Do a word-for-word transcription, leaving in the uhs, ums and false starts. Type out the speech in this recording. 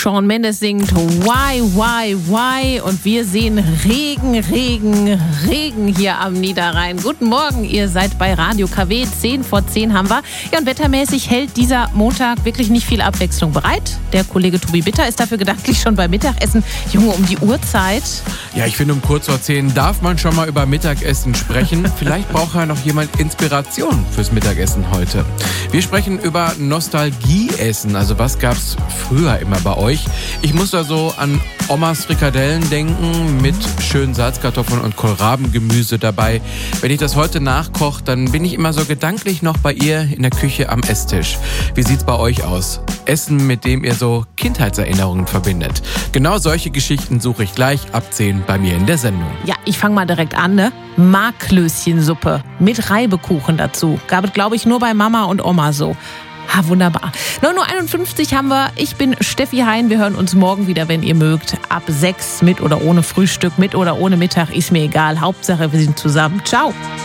Shawn Mendes singt Why, Why, Why und wir sehen Regen, Regen, Regen hier am Niederrhein. Guten Morgen, ihr seid bei Radio K W, zehn vor zehn haben wir. Ja, und wettermäßig hält dieser Montag wirklich nicht viel Abwechslung bereit. Der Kollege Tobi Bitter ist dafür gedanklich schon beim Mittagessen. Junge, um die Uhrzeit. Ja, ich finde, um kurz vor zehn darf man schon mal über Mittagessen sprechen. Vielleicht braucht ja noch jemand Inspiration fürs Mittagessen heute. Wir sprechen über Nostalgieessen. Also was gab's früher immer bei euch? Ich muss da so an Omas Frikadellen denken mit schönen Salzkartoffeln und Kohlrabengemüse dabei. Wenn ich das heute nachkoche, dann bin ich immer so gedanklich noch bei ihr in der Küche am Esstisch. Wie sieht's bei euch aus? Essen, mit dem ihr so Kindheitserinnerungen verbindet. Genau solche Geschichten suche ich gleich ab zehn bei mir in der Sendung. Ja, ich fange mal direkt an, ne? Marklöschensuppe mit Reibekuchen dazu. Gab es, glaube ich, nur bei Mama und Oma so. Ha, wunderbar. neun Uhr einundfünfzig haben wir. Ich bin Steffi Hein. Wir hören uns morgen wieder, wenn ihr mögt. Ab sechs, mit oder ohne Frühstück, mit oder ohne Mittag, ist mir egal. Hauptsache, wir sind zusammen. Ciao.